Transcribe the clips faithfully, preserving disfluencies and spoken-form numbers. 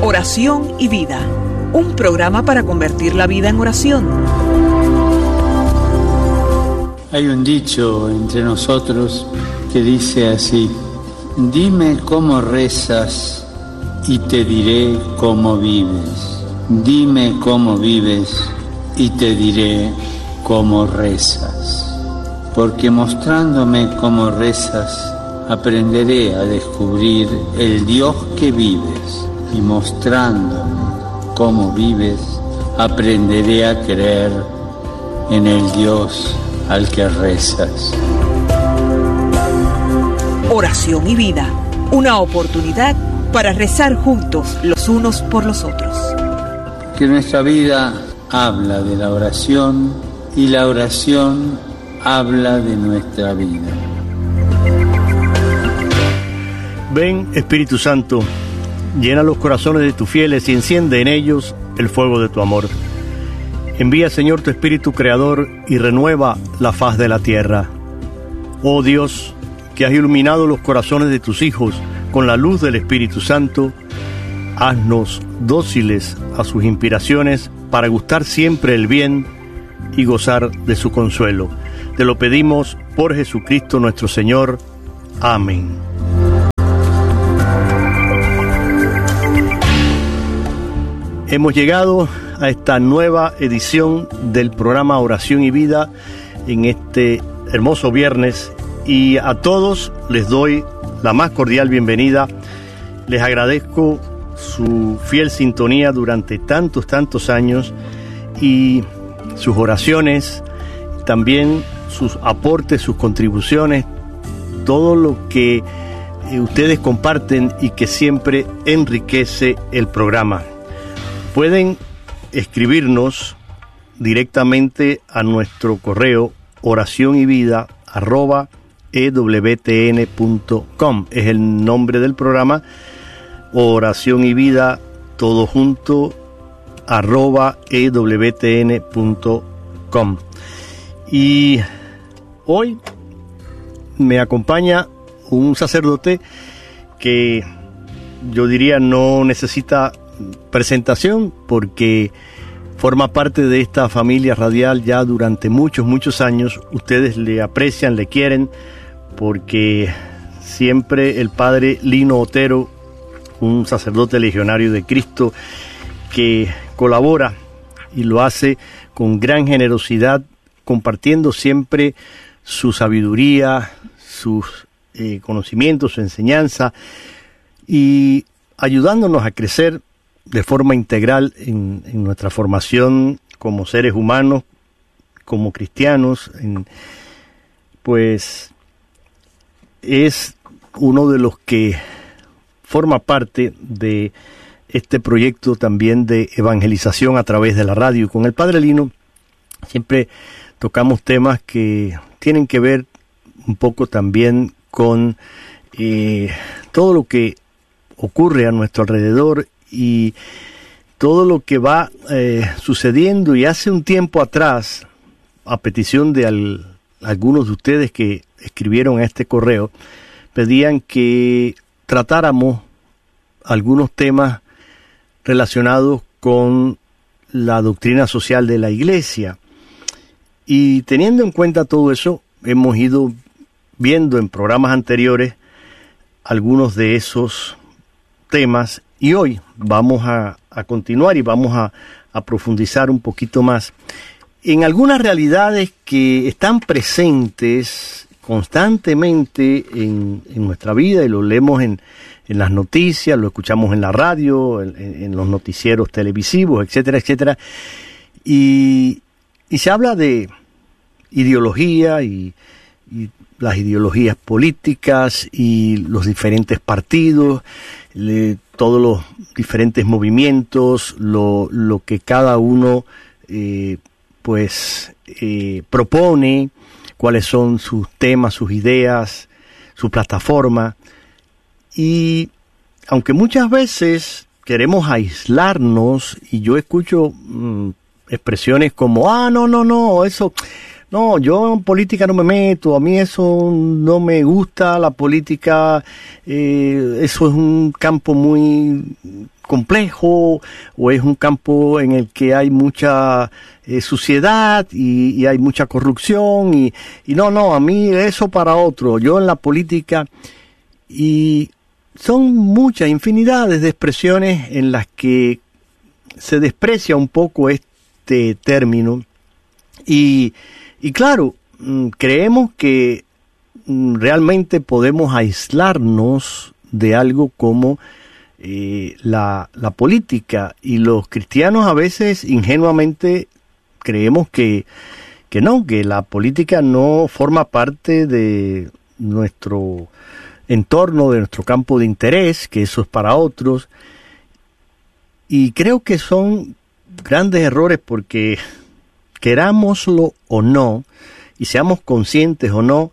Oración y vida, un programa para convertir la vida en oración. Hay un dicho entre nosotros que dice así: dime cómo rezas y te diré cómo vives. Dime cómo vives y te diré cómo rezas. Porque mostrándome cómo rezas, aprenderé a descubrir el Dios que vives. Y mostrándome cómo vives, aprenderé a creer en el Dios al que rezas. Oración y vida, una oportunidad para rezar juntos los unos por los otros. Que nuestra vida habla de la oración y la oración habla de nuestra vida. Ven, Espíritu Santo, llena los corazones de tus fieles y enciende en ellos el fuego de tu amor. Envía, Señor, tu Espíritu Creador y renueva la faz de la tierra. Oh Dios, que has iluminado los corazones de tus hijos con la luz del Espíritu Santo, haznos dóciles a sus inspiraciones para gustar siempre el bien y gozar de su consuelo. Te lo pedimos por Jesucristo nuestro Señor. Amén. Hemos llegado a esta nueva edición del programa Oración y Vida en este hermoso viernes, y a todos les doy la más cordial bienvenida. Les agradezco su fiel sintonía durante tantos, tantos años y sus oraciones, también sus aportes, sus contribuciones, todo lo que ustedes comparten y que siempre enriquece el programa. Pueden escribirnos directamente a nuestro correo oración y vida arroba e w t n punto com. Es el nombre del programa, oración y vida todo junto arroba e w t n punto com. Y hoy me acompaña un sacerdote que yo diría no necesita presentación, porque forma parte de esta familia radial ya durante muchos, muchos años. Ustedes le aprecian, le quieren, porque siempre el padre Lino Otero, un sacerdote legionario de Cristo, que colabora y lo hace con gran generosidad, compartiendo siempre su sabiduría, sus eh, conocimientos, su enseñanza, y ayudándonos a crecer de forma integral en, en nuestra formación como seres humanos, como cristianos. En, pues es uno de los que forma parte de este proyecto también de evangelización a través de la radio. Con el padre Lino siempre tocamos temas que tienen que ver un poco también con eh, todo lo que ocurre a nuestro alrededor y todo lo que va eh, sucediendo. Y hace un tiempo atrás, a petición de al, algunos de ustedes que escribieron a este correo, pedían que tratáramos algunos temas relacionados con la doctrina social de la Iglesia. Y teniendo en cuenta todo eso, hemos ido viendo en programas anteriores algunos de esos temas, y hoy vamos a, a continuar y vamos a, a profundizar un poquito más en algunas realidades que están presentes constantemente en, en nuestra vida, y lo leemos en, en las noticias, lo escuchamos en la radio, en, en los noticieros televisivos, etcétera, etcétera. Y, y se habla de ideología y, y las ideologías políticas y los diferentes partidos, le, todos los diferentes movimientos, lo, lo que cada uno eh, pues eh, propone, cuáles son sus temas, sus ideas, su plataforma. Y aunque muchas veces queremos aislarnos, y yo escucho mmm, expresiones como, ah, no, no, no, eso, no, yo en política no me meto, a mí eso no me gusta, la política, eh, eso es un campo muy complejo o es un campo en el que hay mucha eh, suciedad y, y hay mucha corrupción y, y no, no, a mí eso para otro, yo en la política, y son muchas infinidades de expresiones en las que se desprecia un poco este término y, y claro, creemos que realmente podemos aislarnos de algo como eh, la, la política, y los cristianos a veces ingenuamente creemos que, que no, que la política no forma parte de nuestro entorno, de nuestro campo de interés, que eso es para otros, y creo que son grandes errores porque querámoslo o no, y seamos conscientes o no,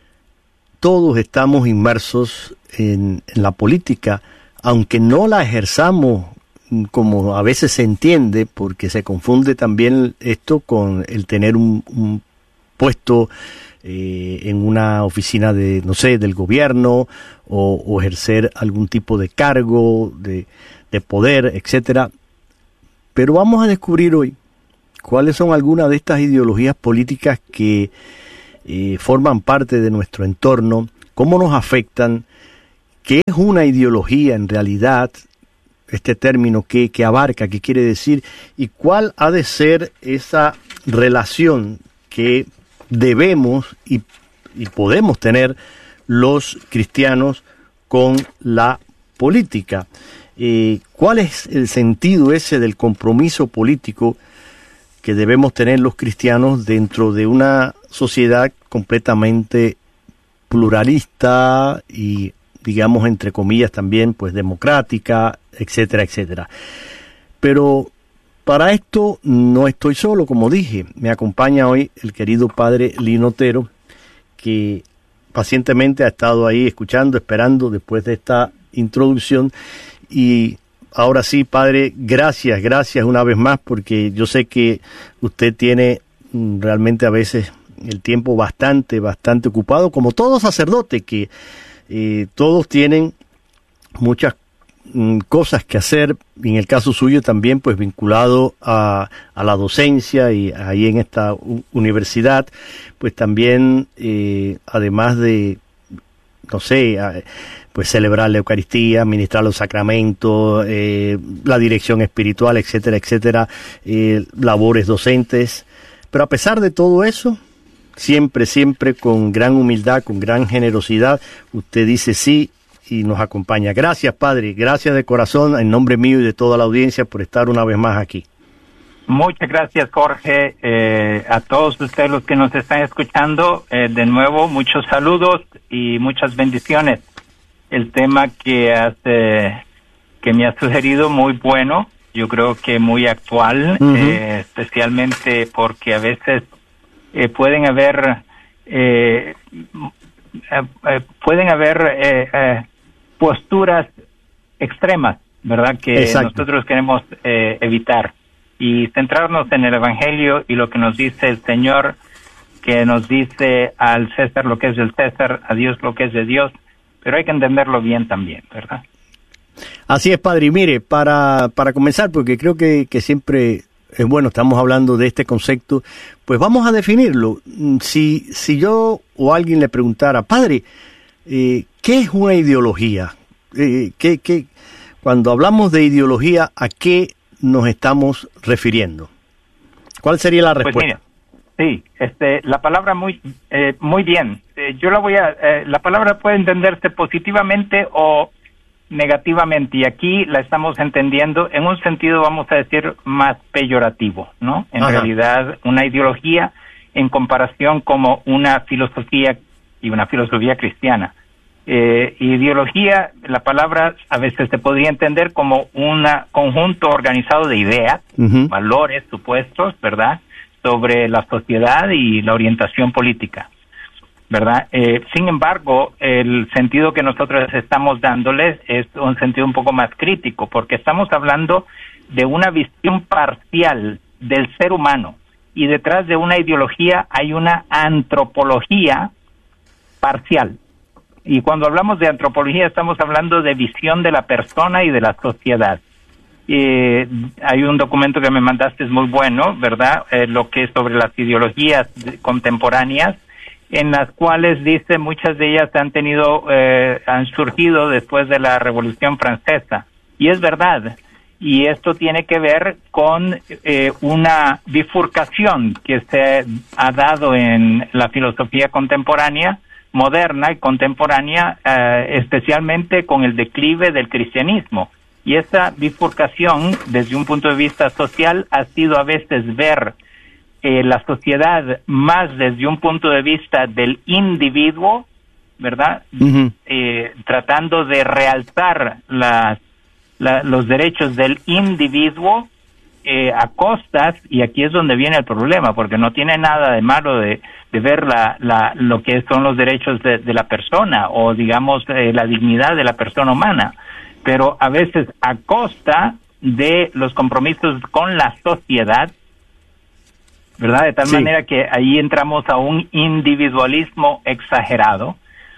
todos estamos inmersos en, en la política, aunque no la ejerzamos como a veces se entiende, porque se confunde también esto con el tener un, un puesto eh, en una oficina de, no sé, del gobierno, o, o ejercer algún tipo de cargo, de, de poder, etcétera. Pero vamos a descubrir hoy cuáles son algunas de estas ideologías políticas que eh, forman parte de nuestro entorno, cómo nos afectan, qué es una ideología en realidad, este término que, que abarca, qué quiere decir, y cuál ha de ser esa relación que debemos y, y podemos tener los cristianos con la política. Eh, ¿Cuál es el sentido ese del compromiso político que debemos tener los cristianos dentro de una sociedad completamente pluralista y, digamos, entre comillas también, pues democrática, etcétera, etcétera? Pero para esto no estoy solo, como dije, me acompaña hoy el querido padre Lino Otero, que pacientemente ha estado ahí escuchando, esperando después de esta introducción. Y ahora sí, padre, gracias, gracias una vez más, porque yo sé que usted tiene realmente a veces el tiempo bastante, bastante ocupado, como todo sacerdote, que eh, todos tienen muchas mm, cosas que hacer, en el caso suyo también pues vinculado a, a la docencia, y ahí en esta u- universidad, pues también eh, además de, no sé, a, pues celebrar la Eucaristía, ministrar los sacramentos, eh, la dirección espiritual, etcétera, etcétera, eh, labores docentes. Pero a pesar de todo eso, siempre, siempre con gran humildad, con gran generosidad, usted dice sí y nos acompaña. Gracias, padre, gracias de corazón, en nombre mío y de toda la audiencia, por estar una vez más aquí. Muchas gracias, Jorge. Eh, a todos ustedes los que nos están escuchando, eh, de nuevo, muchos saludos y muchas bendiciones. El tema que hace, que me ha sugerido, muy bueno, yo creo que muy actual, uh-huh. eh, especialmente porque a veces eh, pueden haber eh, eh, pueden haber eh, eh, posturas extremas, ¿verdad? Que Exacto. nosotros queremos eh, evitar, y centrarnos en el Evangelio y lo que nos dice el Señor, que nos dice al César lo que es del César, a Dios lo que es de Dios. Pero hay que entenderlo bien también, ¿verdad? Así es, padre. Y mire, para, para comenzar, porque creo que, que siempre es bueno, estamos hablando de este concepto, pues vamos a definirlo. Si, si yo o alguien le preguntara, padre, eh, ¿qué es una ideología? Eh, ¿qué, qué, cuando hablamos de ideología, ¿a qué nos estamos refiriendo? ¿Cuál sería la respuesta? Pues mira, sí, este, la palabra muy, eh, muy bien. Eh, yo la voy a, eh, la palabra puede entenderse positivamente o negativamente, y aquí la estamos entendiendo en un sentido, vamos a decir, más peyorativo, ¿no? En Ajá. realidad, una ideología en comparación como una filosofía, y una filosofía cristiana. Eh, ideología, la palabra a veces se podría entender como un conjunto organizado de ideas, uh-huh. valores, supuestos, ¿verdad?, sobre la sociedad y la orientación política, ¿verdad? Eh, sin embargo, el sentido que nosotros estamos dándoles es un sentido un poco más crítico, porque estamos hablando de una visión parcial del ser humano, y detrás de una ideología hay una antropología parcial. Y cuando hablamos de antropología estamos hablando de visión de la persona y de la sociedad. Eh, hay un documento que me mandaste, es muy bueno, ¿verdad? Eh, lo que es sobre las ideologías contemporáneas, en las cuales dice muchas de ellas han tenido, eh, han surgido después de la Revolución Francesa. Y es verdad. Y esto tiene que ver con eh, una bifurcación que se ha dado en la filosofía contemporánea, moderna y contemporánea, eh, especialmente con el declive del cristianismo. Y esa bifurcación, desde un punto de vista social, ha sido a veces ver eh, la sociedad más desde un punto de vista del individuo, ¿verdad? Uh-huh. Eh, tratando de realzar las, la, los derechos del individuo eh, a costas, y aquí es donde viene el problema, porque no tiene nada de malo de, de ver la, la, lo que son los derechos de, de la persona, o digamos eh, la dignidad de la persona humana, pero a veces a costa de los compromisos con la sociedad, ¿verdad? De tal sí. manera que ahí entramos a un individualismo exagerado,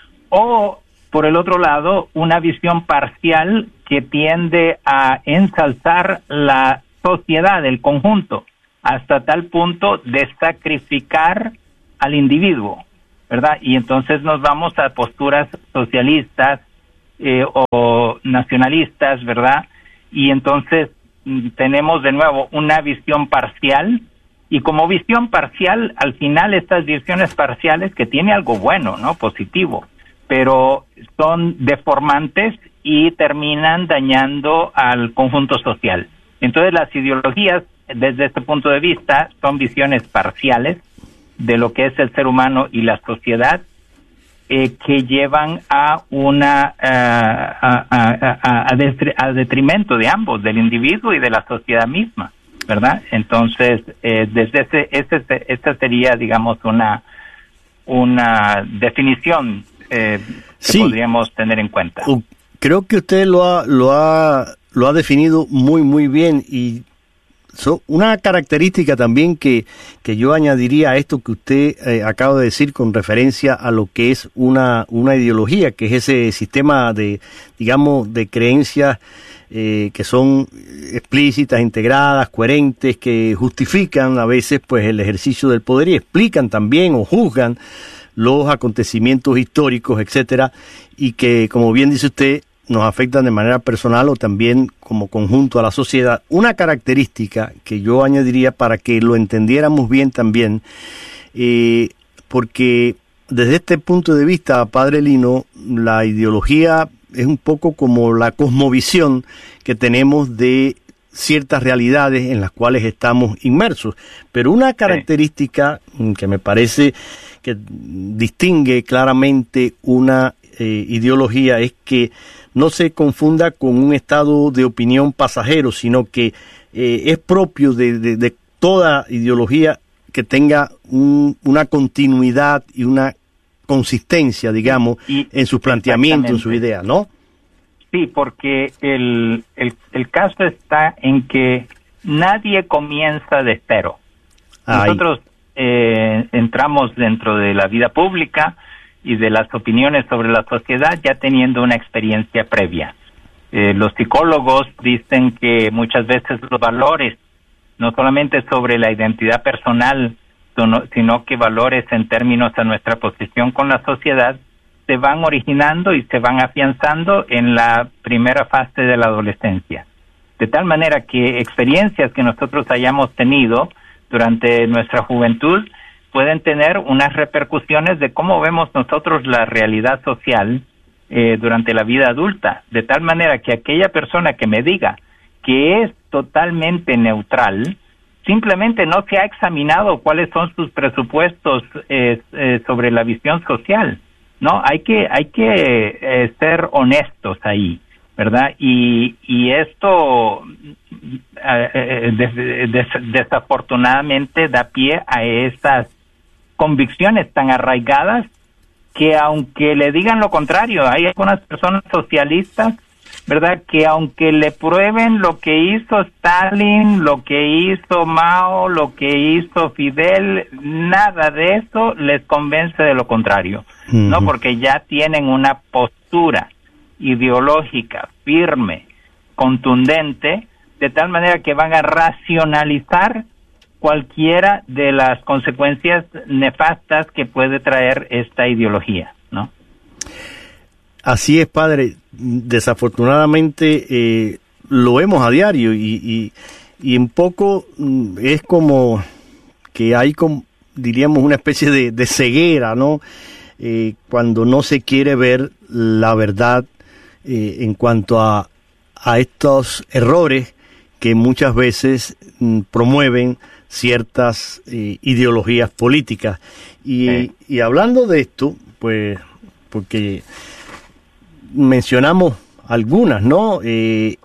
o por el otro lado, una visión parcial que tiende a ensalzar la sociedad, el conjunto, hasta tal punto de sacrificar al individuo, ¿verdad? Y entonces nos vamos a posturas socialistas, Eh, o nacionalistas, ¿verdad? Y entonces mm, tenemos de nuevo una visión parcial, y como visión parcial, al final estas visiones parciales, que tiene algo bueno, ¿no? Positivo, pero son deformantes y terminan dañando al conjunto social. Entonces las ideologías, desde este punto de vista, son visiones parciales de lo que es el ser humano y la sociedad, Eh, que llevan a una uh, a, a, a, a, detri- a detrimento de ambos, del individuo y de la sociedad misma, ¿verdad? Entonces, eh, desde ese, ese, esa sería, digamos, una una definición eh, que sí. podríamos tener en cuenta. Creo que usted lo ha lo ha lo ha definido muy muy bien, y So, una característica también que, que yo añadiría a esto que usted eh, acaba de decir con referencia a lo que es una, una ideología, que es ese sistema de, digamos, de creencias eh, que son explícitas, integradas, coherentes, que justifican a veces pues el ejercicio del poder y explican también o juzgan los acontecimientos históricos, etcétera, y que, como bien dice usted, nos afectan de manera personal o también como conjunto a la sociedad. Una característica que yo añadiría para que lo entendiéramos bien también, eh, porque desde este punto de vista, Padre Lino, la ideología es un poco como la cosmovisión que tenemos de ciertas realidades en las cuales estamos inmersos. Pero una característica sí. que me parece que distingue claramente una eh, ideología es que no se confunda con un estado de opinión pasajero, sino que eh, es propio de, de, de toda ideología que tenga un, una continuidad y una consistencia, digamos, y, en sus planteamientos, en sus ideas, ¿no? Sí, porque el, el, el caso está en que nadie comienza de cero. Ay. Nosotros eh, entramos dentro de la vida pública y de las opiniones sobre la sociedad ya teniendo una experiencia previa. Eh, los psicólogos dicen que muchas veces los valores, no solamente sobre la identidad personal, sino que valores en términos a nuestra posición con la sociedad, se van originando y se van afianzando en la primera fase de la adolescencia. De tal manera que experiencias que nosotros hayamos tenido durante nuestra juventud pueden tener unas repercusiones de cómo vemos nosotros la realidad social eh, durante la vida adulta, de tal manera que aquella persona que me diga que es totalmente neutral, simplemente no se ha examinado cuáles son sus presupuestos eh, eh, sobre la visión social, ¿no? Hay que hay que eh, ser honestos ahí, ¿verdad? Y y esto eh, des, des, desafortunadamente da pie a esas convicciones tan arraigadas que aunque le digan lo contrario, hay algunas personas socialistas, ¿verdad?, que aunque le prueben lo que hizo Stalin, lo que hizo Mao, lo que hizo Fidel, nada de eso les convence de lo contrario, uh-huh. ¿no? Porque ya tienen una postura ideológica firme, contundente, de tal manera que van a racionalizar cualquiera de las consecuencias nefastas que puede traer esta ideología, ¿no? Así es, padre. Desafortunadamente eh, lo vemos a diario y, y, y un poco es como que hay, como, diríamos, una especie de, de ceguera, ¿no? Eh, cuando no se quiere ver la verdad eh, en cuanto a, a estos errores que muchas veces mm, promueven ciertas eh, ideologías políticas. Y, sí. y hablando de esto, pues, porque mencionamos algunas, ¿no? Eh,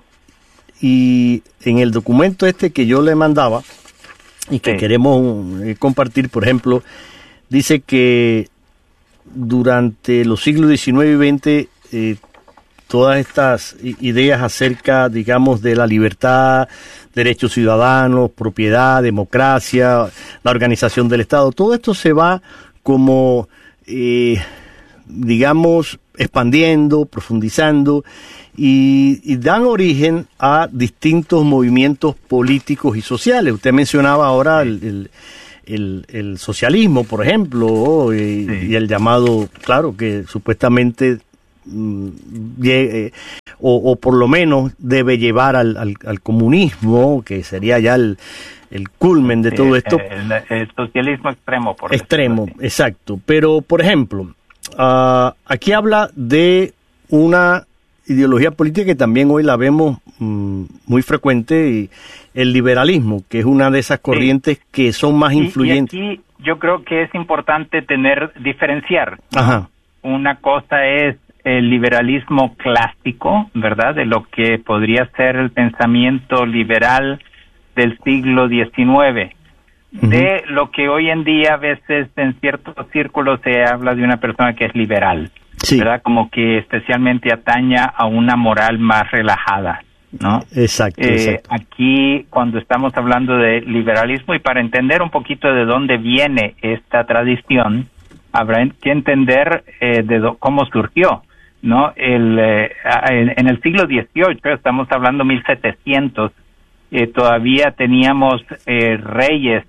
y en el documento este que yo le mandaba y que sí. queremos eh, compartir, por ejemplo, dice que durante los siglos diecinueve y veinte eh, todas estas ideas acerca, digamos, de la libertad, derechos ciudadanos, propiedad, democracia, la organización del Estado, todo esto se va como, eh, digamos, expandiendo, profundizando y, y dan origen a distintos movimientos políticos y sociales. Usted mencionaba ahora el, el, el, el socialismo, por ejemplo, y, sí. y el llamado, claro, que supuestamente Llegue, o, o por lo menos debe llevar al, al, al comunismo, que sería ya el, el culmen de sí, todo esto. El, el socialismo extremo, por extremo, exacto. Pero, por ejemplo, uh, aquí habla de una ideología política que también hoy la vemos um, muy frecuente, y el liberalismo, que es una de esas corrientes sí. que son más influyentes. Y, y aquí yo creo que es importante tener, diferenciar. Ajá. Una cosa es el liberalismo clásico, ¿verdad? De lo que podría ser el pensamiento liberal del siglo diecinueve. Uh-huh. De lo que hoy en día a veces en ciertos círculos se habla de una persona que es liberal, sí. ¿verdad? Como que especialmente ataña a una moral más relajada, ¿no? Exacto, eh, exacto. Aquí, cuando estamos hablando de liberalismo, y para entender un poquito de dónde viene esta tradición, habrá que entender eh, de do, cómo surgió, ¿no? El, eh, en, en el siglo dieciocho, estamos hablando mil setecientos, eh, todavía teníamos eh, reyes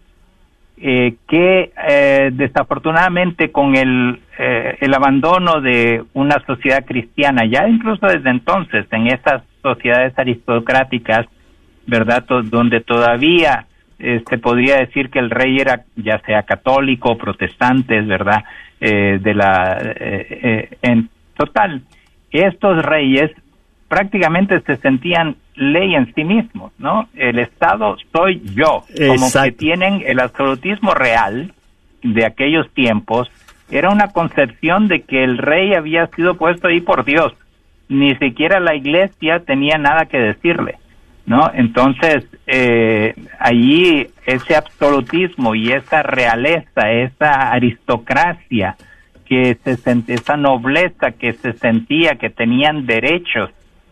eh, que eh, desafortunadamente con el, eh, el abandono de una sociedad cristiana, ya incluso desde entonces, en esas sociedades aristocráticas, ¿verdad? To- donde todavía eh, se podría decir que el rey era ya sea católico o protestante, ¿verdad? Eh, de la eh, eh, en total, estos reyes prácticamente se sentían ley en sí mismos, ¿no? El Estado soy yo, como Exacto. que tienen el absolutismo real de aquellos tiempos. Era una concepción de que el rey había sido puesto ahí por Dios, ni siquiera la iglesia tenía nada que decirle, ¿no? Entonces, eh, allí ese absolutismo y esa realeza, esa aristocracia, que se sent- esa nobleza que se sentía que tenían derechos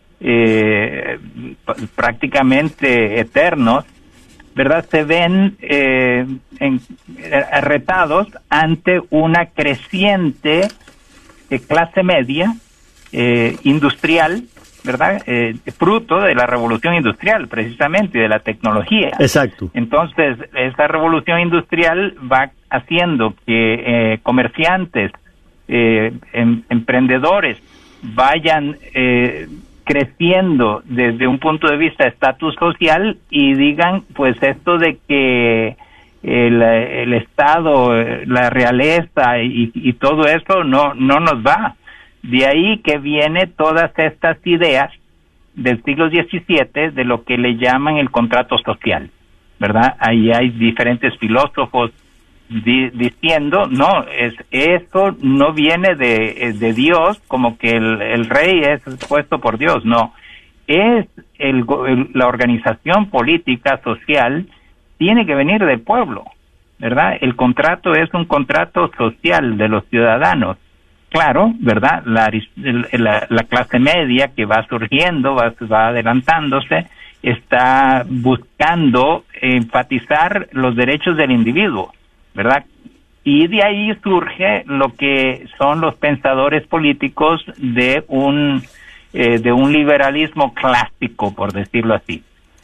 eh, p- prácticamente eternos, ¿verdad? Se ven eh, en, eh, retados ante una creciente eh, clase media eh, industrial, ¿verdad? Eh, fruto de la revolución industrial, precisamente, y de la tecnología. Exacto. Entonces, esa revolución industrial va haciendo que eh, comerciantes, eh, em, emprendedores, vayan eh, creciendo desde un punto de vista estatus social y digan, pues esto de que el, el Estado, la realeza y, y todo eso no, no nos va. De ahí que viene todas estas ideas del siglo diecisiete de lo que le llaman el contrato social, ¿verdad? Ahí hay diferentes filósofos di- diciendo, no, es eso no viene de, de Dios, como que el, el rey es puesto por Dios, no. Es el, el, la organización política social tiene que venir del pueblo, ¿verdad? El contrato es un contrato social de los ciudadanos. Claro, ¿verdad? La, la, la clase media que va surgiendo, va, va adelantándose, está buscando enfatizar los derechos del individuo, ¿verdad? Y de ahí surge lo que son los pensadores políticos de un eh, de un liberalismo clásico, por decirlo así.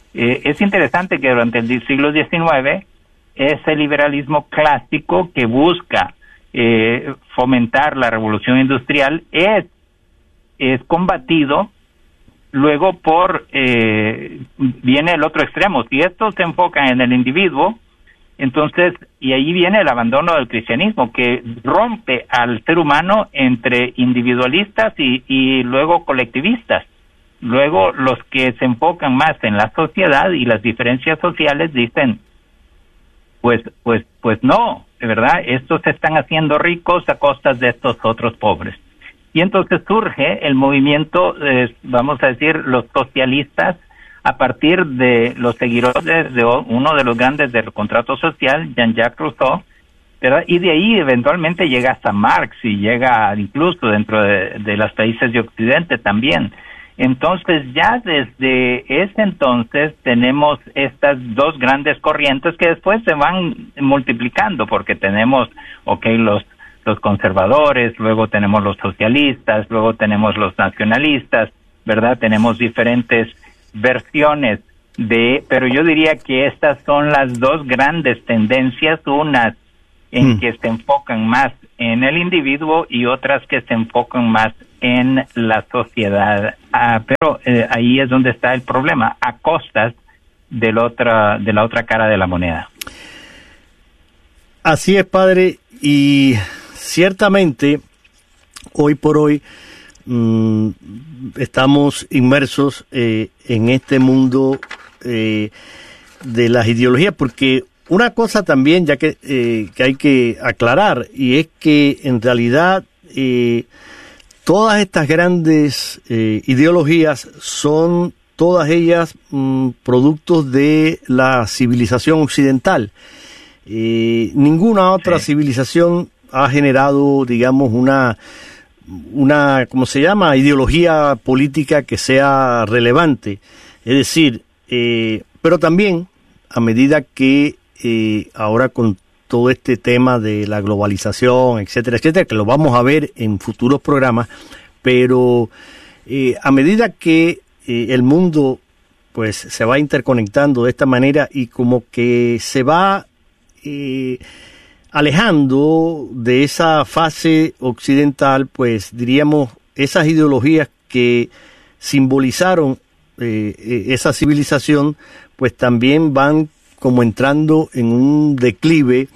Eh, es interesante que durante el siglo diecinueve ese liberalismo clásico que busca eh, fomentar la revolución industrial es, es combatido luego por, eh, viene el otro extremo. Si estos se enfocan en el individuo, entonces, y ahí viene el abandono del cristianismo, que rompe al ser humano entre individualistas y, y luego colectivistas. Luego, los que se enfocan más en la sociedad y las diferencias sociales dicen, pues, pues, pues no, de verdad, estos se están haciendo ricos a costas de estos otros pobres. Y entonces surge el movimiento, eh, vamos a decir, los socialistas, a partir de los seguidores de uno de los grandes del contrato social, Jean-Jacques Rousseau, ¿verdad? Y de ahí eventualmente llega hasta Marx y llega incluso dentro de, de los países de Occidente también. Entonces ya desde ese entonces tenemos estas dos grandes corrientes que después se van multiplicando, porque tenemos, ok, los los conservadores, luego tenemos los socialistas, luego tenemos los nacionalistas, ¿verdad? Tenemos diferentes versiones de, pero yo diría que estas son las dos grandes tendencias, unas en mm. que se enfocan más en el individuo y otras que se enfocan más en la sociedad. Ah, pero eh, ahí es donde está el problema, a costas de la otra, de la otra cara de la moneda. Así es, padre, y ciertamente hoy por hoy mmm, estamos inmersos eh, en este mundo eh, de las ideologías, porque una cosa también ya que, eh, que hay que aclarar, y es que en realidad eh, todas estas grandes eh, ideologías son todas ellas mmm, productos de la civilización occidental. Eh, ninguna otra sí. civilización ha generado, digamos, una, una, ¿cómo se llama?, ideología política que sea relevante. Es decir, eh, pero también, a medida que eh, ahora con todo este tema de la globalización, etcétera, etcétera, que lo vamos a ver en futuros programas, pero eh, a medida que eh, el mundo pues se va interconectando de esta manera y como que se va eh, alejando de esa fase occidental, pues diríamos, esas ideologías que simbolizaron eh, esa civilización, pues también van como entrando en un declive,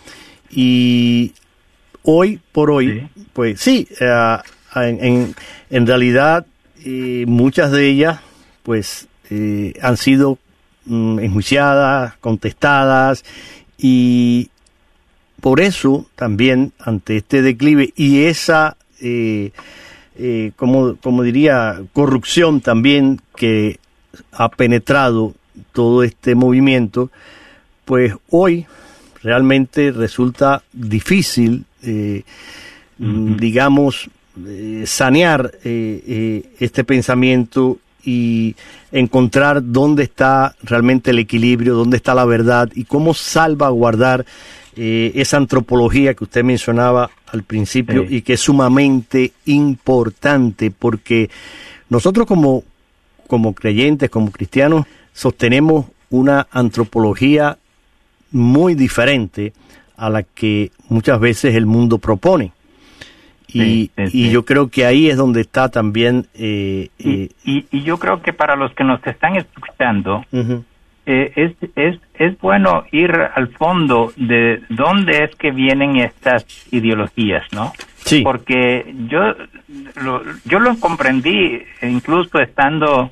y hoy por hoy, sí. pues sí, eh, en, en, en realidad eh, muchas de ellas pues eh, han sido mm, enjuiciadas, contestadas, y por eso también ante este declive y esa, eh, eh, como, como diría, corrupción también que ha penetrado todo este movimiento, pues hoy realmente resulta difícil, eh, uh-huh. digamos, eh, sanear eh, eh, este pensamiento y encontrar dónde está realmente el equilibrio, dónde está la verdad y cómo salvaguardar Eh, esa antropología que usted mencionaba al principio, sí. y que es sumamente importante, porque nosotros como, como creyentes, como cristianos, sostenemos una antropología muy diferente a la que muchas veces el mundo propone. Y, sí, sí, sí. y yo creo que ahí es donde está también... Eh, y, eh, y, y yo creo que para los que nos están escuchando... Uh-huh. Eh, es, es, es bueno ir al fondo de dónde es que vienen estas ideologías, ¿no? Sí. Porque yo lo, yo lo comprendí incluso estando,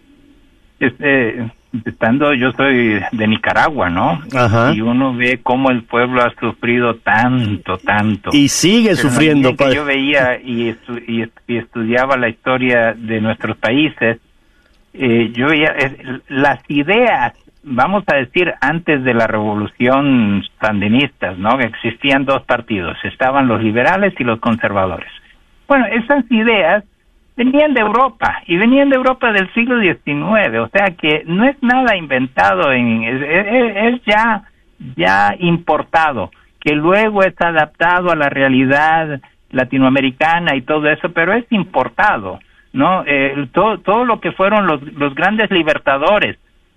este, estando, yo soy de Nicaragua, ¿no? Ajá. Y uno ve cómo el pueblo ha sufrido tanto, tanto. Y sigue Pero sufriendo. Que yo veía y, estu- y, y estudiaba la historia de nuestros países. Eh, yo veía eh, las ideas, vamos a decir, antes de la revolución sandinistas, ¿no? Que existían dos partidos, estaban los liberales y los conservadores. Bueno, esas ideas venían de Europa, y venían de Europa del siglo diecinueve, o sea que no es nada inventado, en, es, es, es ya, ya importado, que luego es adaptado a la realidad latinoamericana y todo eso, pero es importado. ¿No? Eh, todo, todo lo que fueron los, los grandes libertadores,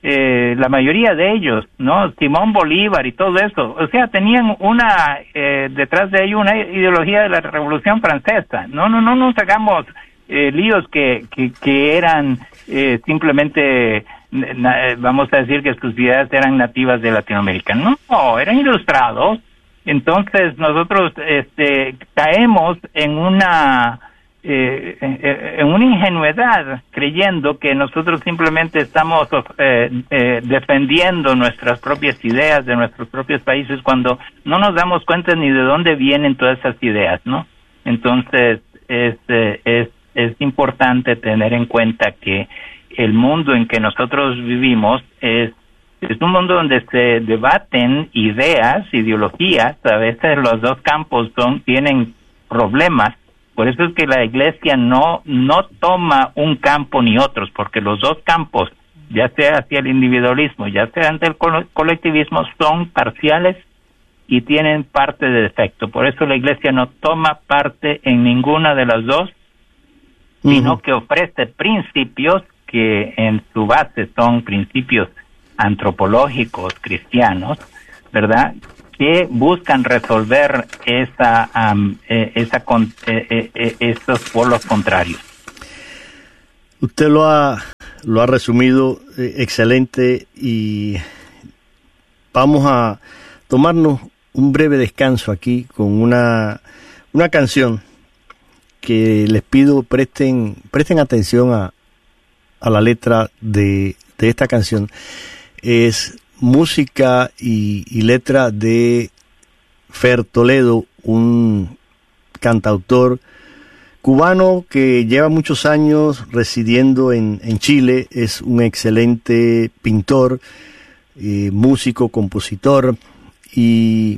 eh, la mayoría de ellos, ¿no? Simón Bolívar y todo eso, o sea, tenían una, eh, detrás de ellos una ideología de la Revolución Francesa. No, no, no nos hagamos eh, líos que, que, que eran eh, simplemente, na, vamos a decir que sus ideas eran nativas de Latinoamérica. No, no, eran ilustrados. Entonces nosotros este, caemos en una eh, en una ingenuidad creyendo que nosotros simplemente estamos eh, eh, defendiendo nuestras propias ideas de nuestros propios países cuando no nos damos cuenta ni de dónde vienen todas esas ideas, ¿no? Entonces este, es es importante tener en cuenta que el mundo en que nosotros vivimos es Es un mundo donde se debaten ideas, ideologías. A veces los dos campos son tienen problemas. Por eso es que la Iglesia no no toma un campo ni otros, porque los dos campos, ya sea hacia el individualismo, ya sea ante el colectivismo, son parciales y tienen parte de defecto. Por eso la Iglesia no toma parte en ninguna de las dos, uh-huh. sino que ofrece principios que en su base son principios antropológicos cristianos, ¿verdad?, que buscan resolver esa um, eh, esa con, eh, eh, estos polos contrarios. Usted lo ha lo ha resumido eh, excelente, y vamos a tomarnos un breve descanso aquí con una una canción que les pido presten presten atención a a la letra de de esta canción. Es música y, y letra de Fer Toledo, un cantautor cubano que lleva muchos años residiendo en, en Chile. Es un excelente pintor, eh, músico, compositor, y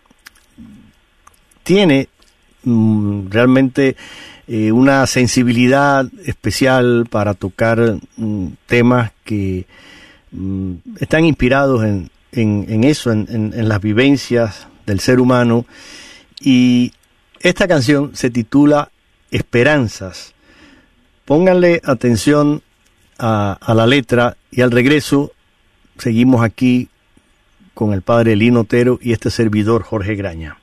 tiene mm, realmente eh, una sensibilidad especial para tocar mm, temas que están inspirados en, en, en eso, en, en, en las vivencias del ser humano. Y esta canción se titula Esperanzas. Pónganle atención a, a la letra, y al regreso seguimos aquí con el padre Lino Otero y este servidor Jorge Graña.